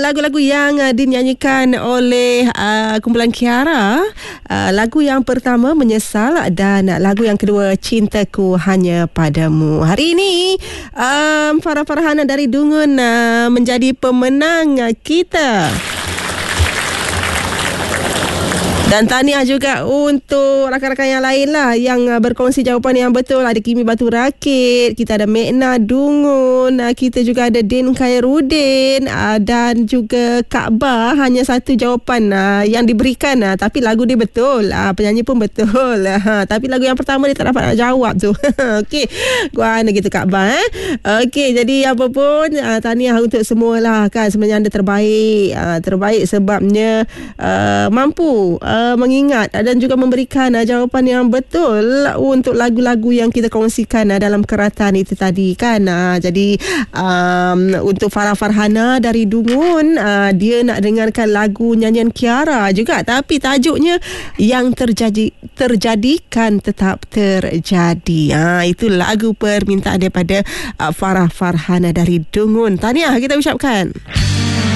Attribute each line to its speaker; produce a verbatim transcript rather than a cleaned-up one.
Speaker 1: lagu-lagu yang uh, dinyanyikan oleh uh, kumpulan Kiara. Uh, lagu yang pertama Menyesal dan lagu yang kedua Cintaku Hanya Padamu. Hari ini um, Farah Farhana dari Dungun uh, menjadi pemenang uh, kita. Dan tahniah juga untuk rakan-rakan yang lain lah yang uh, berkongsi jawapan yang betul. Ada Kimi Batu Rakit, kita ada Mekna Dungun, uh, kita juga ada Din Khairuddin uh, dan juga Kak Ba. Hanya satu jawapan uh, yang diberikan, uh, tapi lagu dia betul, uh, penyanyi pun betul. Uh, tapi lagu yang pertama dia tak dapat nak jawab tu. Okey, gua ana gitu Kak Ba. Eh? Okey, jadi apa pun uh, tahniah untuk semualah kan. Sebenarnya anda terbaik, uh, terbaik sebabnya uh, mampu uh, mengingat dan juga memberikan uh, jawapan yang betul untuk lagu-lagu yang kita kongsikan uh, dalam keratan itu tadi kan. Uh, jadi um, untuk Farah Farhana dari Dungun, uh, dia nak dengarkan lagu nyanyian Kiara juga, tapi tajuknya Yang Terjadi Terjadikan Tetap Terjadi. Uh, itu lagu permintaan daripada uh, Farah Farhana dari Dungun. Tahniah kita ucapkan.